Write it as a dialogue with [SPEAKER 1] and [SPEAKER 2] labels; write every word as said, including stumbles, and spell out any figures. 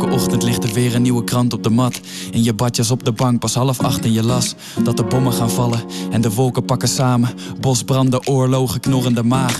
[SPEAKER 1] Elke ochtend ligt er weer een nieuwe krant op de mat. In je badjas op de bank, pas half acht en je las dat de bommen gaan vallen en de wolken pakken samen. Bosbranden, oorlogen, knorrende magen.